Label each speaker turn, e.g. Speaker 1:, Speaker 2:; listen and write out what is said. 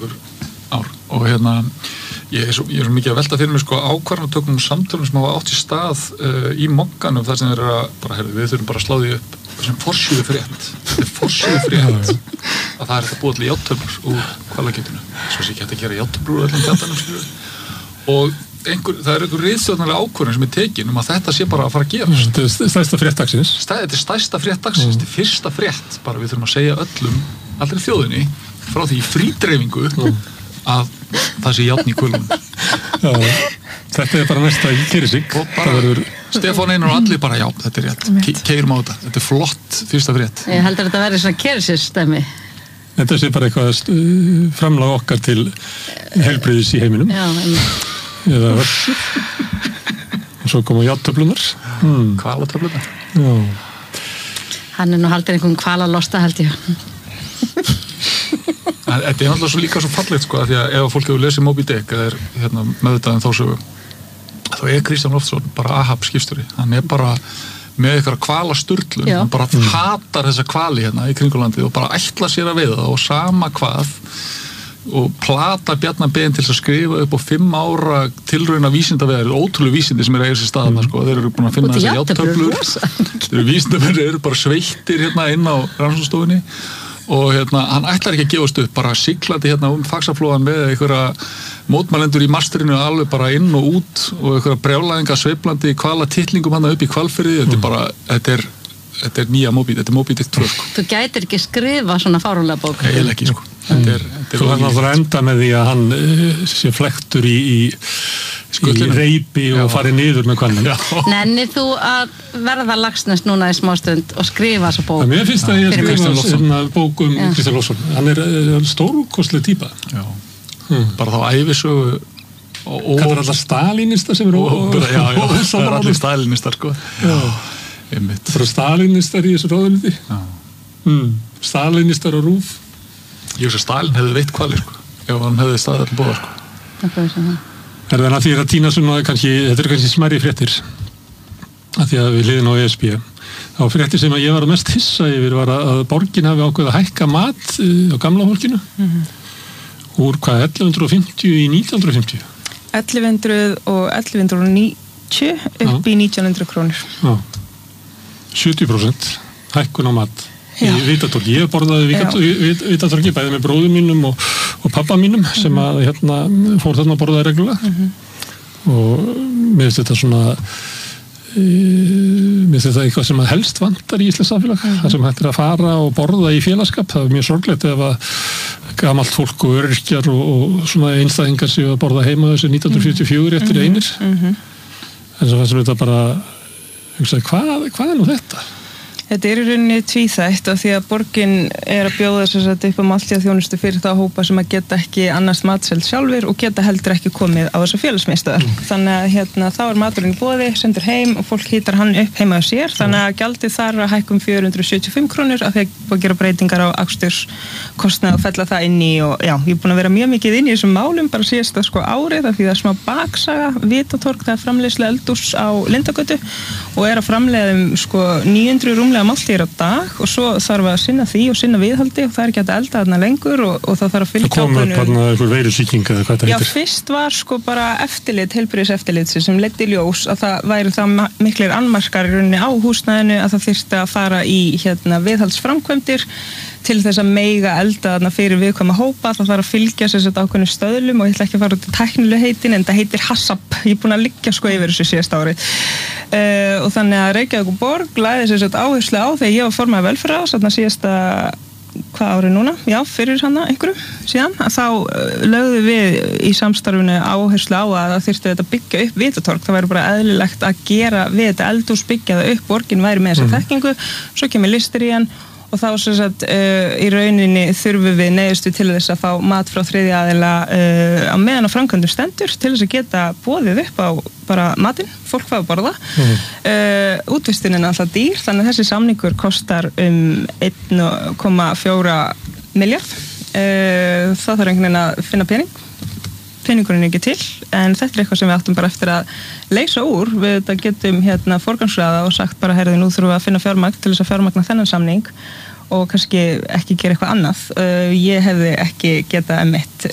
Speaker 1: einhver ár og ég er svo mikið að velta fyrir mig sko ákvarðanatökum samtölum sem hafa átt í stað í Mogganum þar sem þeir eru bara, við þurfum bara að slá því upp sem forsíðu frétt. Þetta er forsíðu frétt að það er þetta búið til játtöflur úr hvalakjötinu. Svo sé ekki hægt að gera játtöflur úr öllum fjandanum skilur. Og það er einhver ritstjórnarleg ákvörðun sem er tekin að þetta sé bara að fara að gerast.
Speaker 2: Þetta er stærsta frétt dagsins.
Speaker 1: Þetta er stærsta frétt dagsins. Þetta er fyrsta frétt. Bara við þurfum að segja allri þjóðinni frá því í frídreifingu að það sé játn í kvölum.
Speaker 2: Þetta er bara næsta í Kerisík.
Speaker 1: Stefán Einar og allir bara, já, þetta er rétt. Keyrum á þetta. Þetta er flott fyrsta frétt.
Speaker 3: Ég heldur þetta verði svona Kerisík-stemmi.
Speaker 2: Þetta sé bara eitthvað framlag okkar til heilbrigðis í heiminum.
Speaker 3: Já,
Speaker 2: eða og svo koma játtöflunar.
Speaker 1: Hvalatöflunar.
Speaker 2: Já.
Speaker 1: Hann
Speaker 3: nú haldið einhvern hvalalosta held ég.
Speaker 1: Þetta er náttúrulega svo líka svo fallegt sko, því að ef fólk hefur lesið Moby Dick eða meðvitað þá sögu, þá Kristján Loftsson bara Ahab skipstjóri, hann er bara með eitthvað hvalasturlun, hann bara hatar þessa hvali í kringulandið og bara ætla sér að veiða það og sama hvað og plata Bjarna Ben til að skrifa upp á 5 ára tilrauna vísindaveðar, ótrúlega vísindi sem eiga sér staðana sko, þeir eru búin að finna þessa játtöflur, þeir vísindaveðar eru bara sveittir inn á rannsóknarstofunni og hann ætlar ekki að gefast upp, bara siglandi Faxaflóðan með einhverja mótmælendur í mastrinu alveg bara inn og út og einhverja brjálæðinga sveiflandi hvalatittlingum hann upp í Hvalfirði, þetta er nýja Moby, þetta er Moby Dick 2 sko.
Speaker 3: Þú gætir ekki skrifa svona fáránlega bók.
Speaker 1: Ég ekki sko.
Speaker 2: Svo hann að enda með því að hann sé flektur í reipi og fari niður með hvalnum.
Speaker 3: Nennir þú að verða Laxness núna í smástund og skrifa þessa bók?
Speaker 2: Mér finnst að ég skrifa bók Kristján Loftsson. Hann er stórkostleg típa.
Speaker 1: Já. Bara þá ævisögu
Speaker 2: kallar alltaf stalínista sem
Speaker 1: Já, það er allir stalinistar sko.
Speaker 2: Já. Bara stalinistar í þessu ráðuneyti. Stalinistar og RÚV.
Speaker 1: Ég veist að Stalin hefði veitt hvali sko, ef hann hefði staðið allir bóðar sko.
Speaker 2: Er það að því að týna svona þetta er kannski smærri fréttir að því að við liðin á ESB þá fréttir sem að ég var mest hissa yfir var að borgin hafi ákveðið að hækka mat á gamla fólkinu úr 1150 í 1950
Speaker 4: 1100 og 1190 upp í 1900 krónur.
Speaker 2: 70% hækkun á mat í Vitatorgi. Ég borðaði Vitatorgi bæði með bróðum mínum og pappa mínum sem að fór þarna að borðaði reglulega og mér finnst þetta svona mér finnst þetta eitthvað sem að helst vantar í íslenskt samfélag, það sem hættir að fara og borða í félagsskap. Það er mjög sorglegt ef að gamalt fólk og öryrkjar og svona einstæðingar séu að borða heima þessu 1944 eftir einir en svo fannst þetta bara hugsaði, hvað er nú þetta?
Speaker 4: Þetta er í rauninni tvíþætt af því að borgin er að bjóða þess að upp á máltíðaþjónustu fyrir þá hópa sem að geta ekki annast matselt sjálfur og geta heldur ekki komið á þessa félagsmiðstöðvar. Þannig að þá er maturinn í boði, sendur heim og fólk hítar hann upp heima á sér. Þannig að gjaldið þar að hækkum 475 krónur af því að búið að gera breytingar á aksturskostnað og fella það inn í og já, ég er búin að vera mjög mikið inn í þessum málum bara síðasta árið af því það er smá baksaga Vitatorg, það er framleiðsla eldús á Lindagötu og er að framleiða 900 rúmlega máltíðir á dag og svo þarf að sinna því og sinna viðhaldi og það er ekki hægt að elda þarna lengur og það þarf að fylgja
Speaker 2: ákveðnum. Það kom upp einhver veirusýking eða hvað þetta heitir?
Speaker 4: Já, fyrst var bara heilbrigðiseftirlit sem leiddi í ljós að það væri það miklir annmarkar í rauninni á húsnæðinu að það þyrfti að fara í viðhaldsframkvæmdir til þess að meiga elda þarna fyrir viðkvæma hópa, það þarf að fylgja ákveðnum stöðlum og ég ætla ekki að fara út í tæknilega heitin en það heitir HACCP, ég er búin að liggja yfir þessu síðasta ári og þannig að Reykjavíkurborg lagði áherslu á þegar ég var formaður velferðarráðs þarna síðasta hvað árið núna, já, fyrir einhverju síðan, að þá lögðum við í samstarfinu áherslu á að það þyrfti þetta byggja upp Vitatorg, það væri bara eðlilegt að gera við þetta eldhús, byggja það upp, borgin væri með þessa þekkingu, svo kemur listir í hann og þá í rauninni þurfum við neyðustu til þess að fá mat frá þriðja aðila á meðan á framkvæmdum stendur til þess að geta boðið upp á bara matinn, fólk fá að borða útvistunin er alltaf dýr þannig að þessi samningur kostar 1,4 miljard það þarf einhvern veginn að finna peningurinn er ekki til en þetta er eitthvað sem við áttum bara eftir að leysa úr við þetta getum forgangsraða og sagt bara heyrðu nú þurfum við að finna fjármagn til þess að fjármagna þennan samning og kannski ekki gera eitthvað annað ég hefði ekki getað